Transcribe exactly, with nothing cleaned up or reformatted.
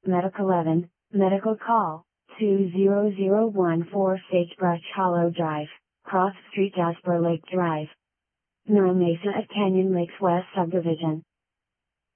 Medic eleven, Medical Call, two zero zero one four Sagebrush Hollow Drive, Cross Street Jasper Lake Drive. Nora Mesa at Canyon Lakes West Subdivision.